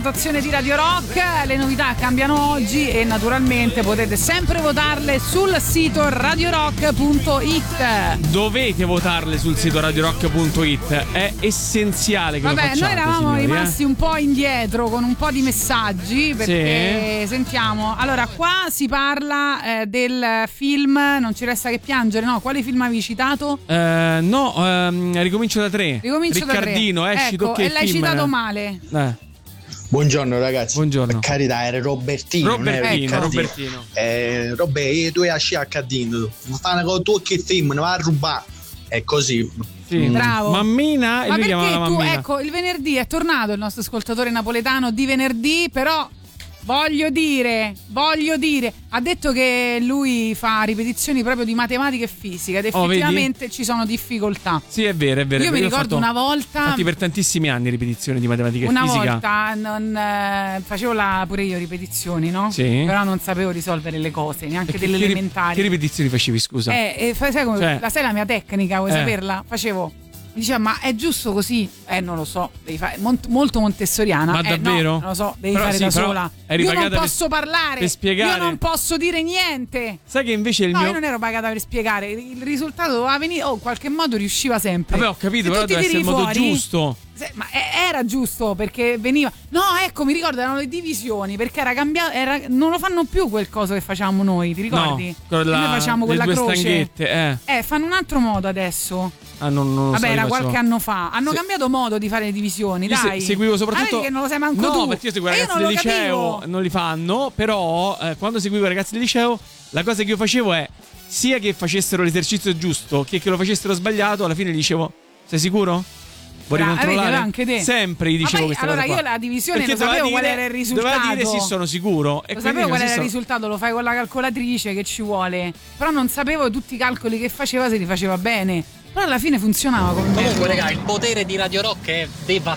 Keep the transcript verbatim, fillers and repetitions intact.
votazione di Radio Rock. Le novità cambiano oggi e naturalmente potete sempre votarle sul sito radiorock punto it. Dovete votarle sul sito radiorock punto it, è essenziale che Vabbè, lo facciate. noi eravamo signori, rimasti eh? un po' indietro con un po' di messaggi perché sì. Sentiamo. Allora, qua si parla eh, del film Non ci resta che piangere. No, quale film avevi citato? Uh, no, um, ricomincio da tre. Ricomincio Riccardino, da tre. esci, ecco, tocca e il l'hai film. citato male. Eh. Buongiorno ragazzi. Buongiorno. Per carità, era Robertino. Robertino, non era Robertino. Eh, Robè, tu esci a Cardino. Fa una cosa tu che film, ne va a rubare. È così. Sì. Mm. Bravo. Mammina, e Ma lui perché chiamava tu, Mammina. ecco, il venerdì è tornato il nostro ascoltatore napoletano di venerdì, però voglio dire, voglio dire, ha detto che lui fa ripetizioni proprio di matematica e fisica ed Oh, effettivamente vedi? ci sono difficoltà. Sì, è vero, è vero. Io mi ho ricordo fatto, una volta, Infatti per tantissimi anni ripetizioni di matematica una e fisica. volta non, eh, facevo la, pure io ripetizioni, no? Sì. Però non sapevo risolvere le cose, neanche E che- delle che ri- elementari. Che ripetizioni facevi, scusa? Eh, e fa- sai come, Cioè- la sai la mia tecnica, vuoi Eh. saperla? Facevo, mi diceva, ma è giusto così? Eh, non lo so, devi fare, mont- molto montessoriana. Ma eh, davvero? No, non lo so, devi Però fare sì, da però sola. eri Io non pagata per- posso parlare, per spiegare. io non posso dire niente. Sai che invece il No, mio... io non ero pagata per spiegare, il risultato doveva venire, oh, in qualche modo riusciva sempre. Vabbè, ho capito, Se però tu ti deve essere il tiri modo fuori- giusto. Se- Ma e- era giusto perché veniva. No, ecco, mi ricordo erano le divisioni perché era cambiato. Era, non lo fanno più quel coso che facevamo noi, ti ricordi? No, quello Che là, noi facciamo le quella due croce. stanghette, eh. Eh, fanno un altro modo adesso. Ah, non, non lo Vabbè, so, era io qualche facevo- anno fa. Hanno Se- cambiato modo di fare le divisioni, Io se- dai. seguivo soprattutto. Ah, vedi che non lo sai manco no, tu. perché io seguo i E io ragazzi non del lo liceo, capivo. non li fanno. Però, eh, quando seguivo i ragazzi del liceo, la cosa che io facevo è sia che facessero l'esercizio giusto che che lo facessero sbagliato. Alla fine gli dicevo: sei sicuro? Vuoi Bra- ricontrollare? vedi, anche te. Sempre gli dicevo Ma poi, questa allora cosa qua. io la divisione Perché lo sapevo doveva qual dire- era il risultato. Doveva dire sì, sono sicuro. E Lo quindi sapevo così qual era il sono- risultato, lo fai con la calcolatrice che ci vuole. Però non sapevo tutti i calcoli che faceva se li faceva bene. Però alla fine funzionava come Comunque, metodo. raga, il potere di Radio Rock è devastante.